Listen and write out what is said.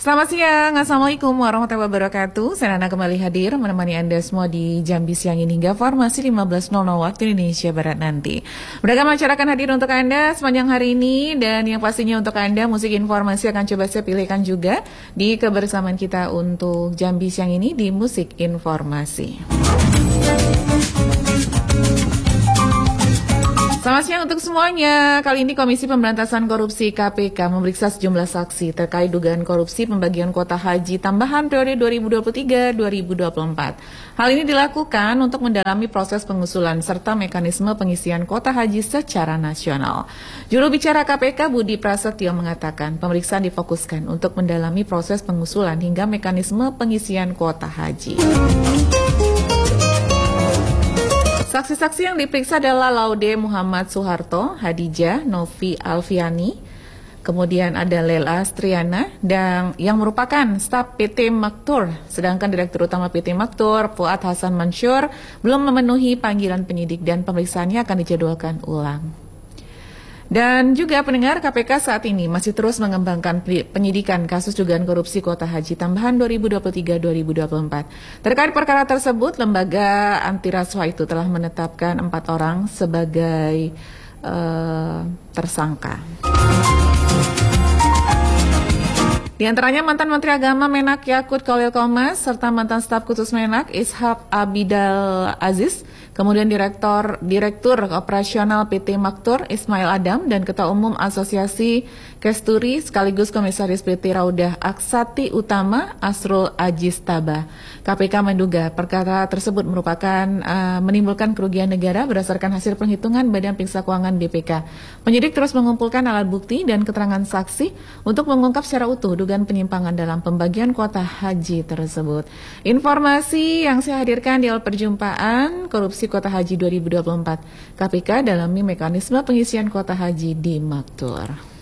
Selamat siang, Assalamualaikum warahmatullahi wabarakatuh. Saya Nana kembali hadir menemani Anda semua di Jambi siang ini hingga formasi 15.00 waktu Indonesia Barat nanti. Beragam acara akan hadir untuk Anda sepanjang hari ini, dan yang pastinya untuk Anda musik informasi akan coba saya pilihkan juga di kebersamaan kita untuk Jambi siang ini di musik informasi. Selamat siang untuk semuanya. Kali ini Komisi Pemberantasan Korupsi KPK memeriksa sejumlah saksi terkait dugaan korupsi pembagian kuota haji tambahan periode 2023-2024. Hal ini dilakukan untuk mendalami proses pengusulan serta mekanisme pengisian kuota haji secara nasional. Juru bicara KPK Budi Prasetyo mengatakan pemeriksaan difokuskan untuk mendalami proses pengusulan hingga mekanisme pengisian kuota haji. Saksi-saksi yang diperiksa adalah Laude Muhammad Soeharto, Hadijah Novi Alfiani, kemudian ada Lela Striana, dan yang merupakan staf PT Maktur. Sedangkan Direktur Utama PT Maktur, Fuad Hasan Mansur, belum memenuhi panggilan penyidik dan pemeriksaannya akan dijadwalkan ulang. Dan juga pendengar, KPK saat ini masih terus mengembangkan penyidikan kasus dugaan korupsi kuota haji tambahan 2023-2024. Terkait perkara tersebut, lembaga anti rasuah itu telah menetapkan 4 orang sebagai tersangka. Di antaranya mantan Menteri Agama Menak Yakut Khalil Qomas serta mantan staf khusus Menak Ishak Abidal Aziz, kemudian Direktur Operasional PT Maktur Ismail Adam, dan Ketua Umum Asosiasi Kesturi sekaligus Komisaris PT Raudah Aksati Utama Asrul Ajiz Tabah. KPK menduga perkara tersebut merupakan menimbulkan kerugian negara berdasarkan hasil perhitungan Badan Periksa Keuangan BPK. Penyidik terus mengumpulkan alat bukti dan keterangan saksi untuk mengungkap secara utuh dugaan penyimpangan dalam pembagian kuota haji tersebut. Informasi yang saya hadirkan di awal perjumpaan korupsi kuota haji 2024. KPK dalami mekanisme pengisian kuota haji di Maktur.